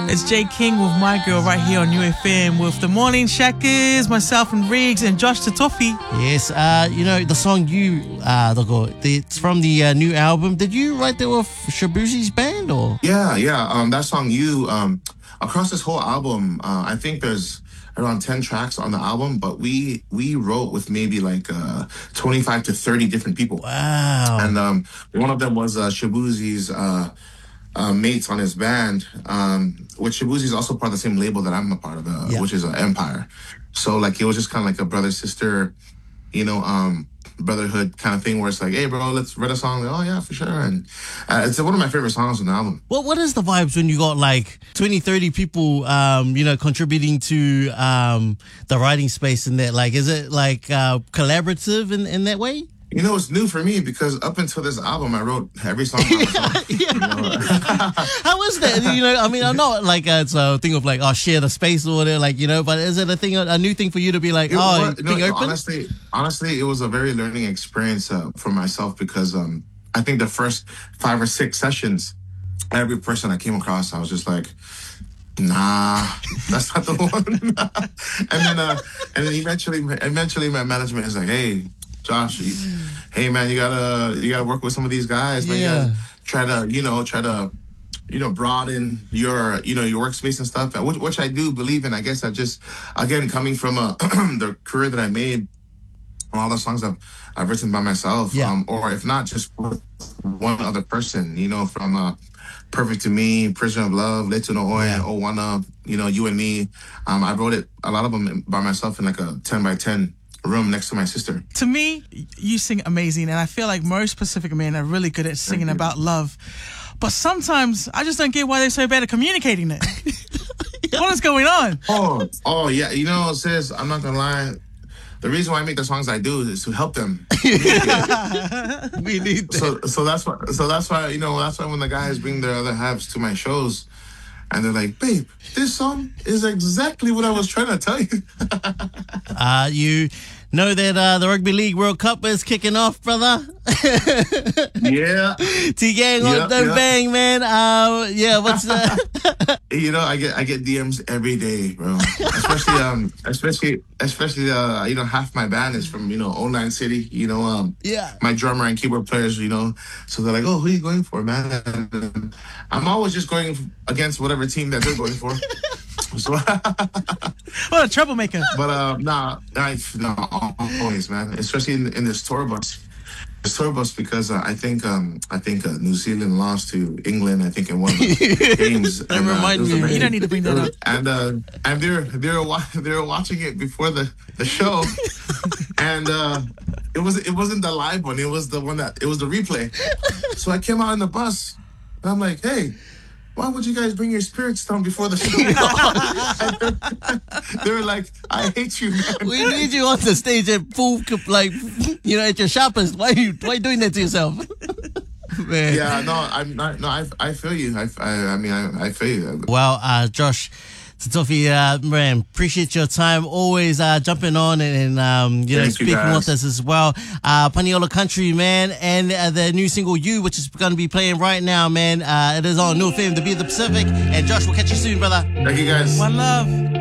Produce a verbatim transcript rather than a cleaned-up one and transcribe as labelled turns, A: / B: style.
A: It's Jay King with My Girl right here on U F M with the Morning Shackers, myself and Riggs and Josh Tatofi.
B: Yes, uh, you know, the song you, uh, it's from the uh, new album. Did you write that with Shabuzi's band or?
C: Yeah, yeah. Um, that song you, um, across this whole album, uh, I think there's around ten tracks on the album, but we we wrote with maybe like uh, twenty-five to thirty different people.
B: Wow.
C: And um, one of them was uh, Shabuzi's uh, uh, mates on his band, um, which Shabuzi is also part of the same label that I'm a part of, uh,
B: yeah.
C: which is uh, Empire. So like it was just kind of like a brother-sister, you know, um, brotherhood kind of thing where it's like, hey, bro, let's write a song. Like, oh, yeah, for sure. And uh, it's one of my favorite songs on the album.
B: What What is the vibes when you got like twenty, thirty people, um, you know, contributing to um, the writing space in that? Like, is it like uh, collaborative in, in that way?
C: You know, it's new for me because up until this album, I wrote every song.
B: yeah, yeah. You know? How is that? You know, I mean, I'm not like uh, it's a thing of like, oh, share the space or whatever, like, you know, but is it a thing, a new thing for you to be like,
C: it
B: oh,
C: was,
B: being
C: no,
B: open?
C: Honestly, honestly, it was a very learning experience uh, for myself because um, I think the first five or six sessions, every person I came across, I was just like, nah, that's not the one. and then, uh, and then eventually, eventually, my management is like, hey, Josh, you, hey man, you gotta you gotta work with some of these guys, man.
B: Yeah.
C: You gotta try to, you know, try to, you know, broaden your, you know, your workspace and stuff, which, which I do believe in. I guess I just, again, coming from a, the career that I made, all the songs I've, I've written by myself,
B: yeah.
C: um, or if not, just with one other person, you know, from uh, Perfect to Me, Prisoner of Love, Leto no Oe,
B: yeah.
C: Oh Wanna, you know, You and Me. Um, I wrote it, a lot of them by myself in like a ten by ten room next to my sister.
A: To me, you sing amazing, and I feel like most Pacific men are really good at singing about love. But sometimes I just don't get why they're so bad at communicating it. yeah. What is going on?
C: Oh, oh yeah. You know, sis, I'm not gonna lie. The reason why I make the songs I do is to help them.
B: we need that.
C: So, so that's why. So that's why you know. That's why when the guys bring their other halves to my shows, and they're like, "Babe, this song is exactly what I was trying to tell you."
B: uh, you know that uh, the Rugby League World Cup is kicking off, brother.
C: yeah.
B: T-Gang on
C: yep,
B: the
C: yep.
B: bang, man. Uh, yeah, what's that?
C: You know, I get I get D Ms every day, bro. Especially um, especially especially uh, you know, half my band is from you know oh nine City. You know, um,
B: yeah.
C: My drummer and keyboard players. You know, so they're like, "Oh, who are you going for, man?" And I'm always just going against whatever team that they're going for. So,
A: what a troublemaker!
C: But uh, nah, I, no, always, man. Especially in, in this tour bus, this tour bus because uh, I think um, I think uh, New Zealand lost to England. I think in one of the games.
B: That and, uh, reminds me.
A: You don't need to bring that up.
C: And uh, and they're they're they're watching it before the the show, and uh, it was it wasn't the live one. It was the one that it was the replay. So I came out in the bus, and I'm like, hey. Why would you guys bring your spirits down before the show? They were like, I hate you, man.
B: We need you on the stage at full, like, you know, at your sharpest. Why are you, why are you doing that to yourself? Man.
C: Yeah, no, I'm not, no, I, I feel you. I, I, I mean, I, I feel you.
B: Well, uh, Josh Tatofi, uh, man, appreciate your time. Always uh, jumping on and, and um, you know,
C: Thank
B: speaking
C: you
B: with us as well. Uh, Paniola Country, man, and uh, the new single You, which is going to be playing right now, man. Uh, it is on New F M, The Beat of the Pacific. And Josh, we'll catch you soon, brother.
C: Thank you, guys.
A: One love.